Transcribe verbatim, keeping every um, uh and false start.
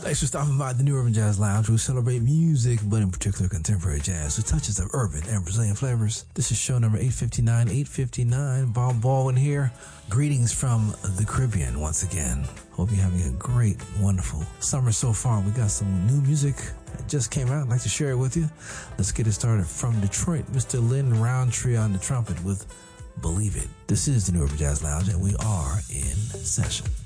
Thanks for stopping by the New Urban Jazz Lounge. We celebrate music, but in particular contemporary jazz with touches of urban and Brazilian flavors. This is show number eight fifty-nine. eight fifty-nine. Bob Baldwin here. Greetings from the Caribbean once again. Hope you're having a great, wonderful summer so far. We got some new music that just came out. I'd like to share it with you. Let's get it started from Detroit. Mister Lynn Roundtree on the trumpet with Believe It. This is the New Urban Jazz Lounge, and we are in session.